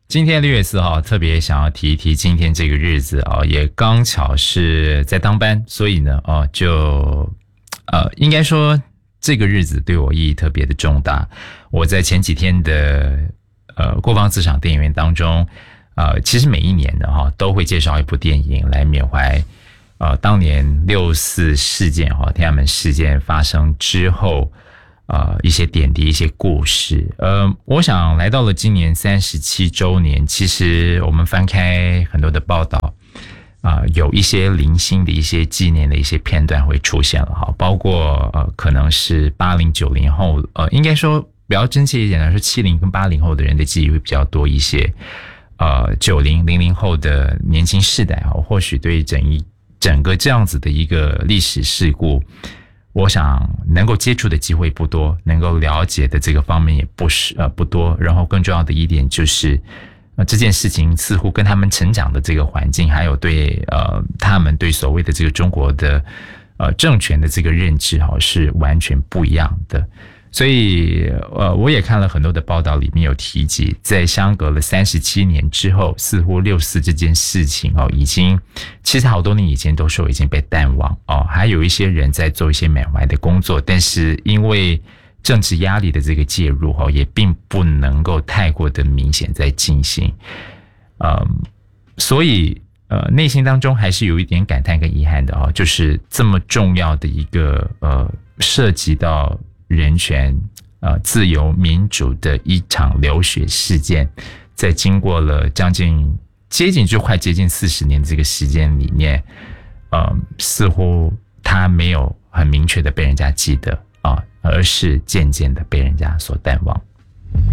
今天6月4号，特别想要提一提今天这个日子啊，也刚巧是在当班，所以呢，应该说这个日子对我意义特别的重大。我在前几天的国防职场电影院当中，其实每一年的都会介绍一部电影来缅怀当年6·4事件天安门事件发生之后一些点滴一些故事。我想来到了今年37周年，其实我们翻开很多的报道有一些零星的一些纪念的一些片段会出现了包括可能是80、90后应该说比较真切一点来说70跟80后的人的记忆会比较多一些90、00后的年轻世代或许对整个这样子的一个历史事故，我想能够接触的机会不多，能够了解的这个方面也不多。然后更重要的一点就是这件事情似乎跟他们成长的这个环境，还有对他们对所谓的这个中国的政权的这个认知是完全不一样的。所以我也看了很多的报道，里面有提及在相隔了37年之后，似乎6·4这件事情已经其实好多年以前都说已经被淡忘还有一些人在做一些缅怀的工作，但是因为政治压力的这个介入也并不能够太过的明显在进行所以内心当中还是有一点感叹跟遗憾的就是这么重要的一个涉及到人权自由民主的一场流血事件，在经过了快接近40年的这个时间里面似乎它没有很明确的被人家记得而是渐渐的被人家所淡忘。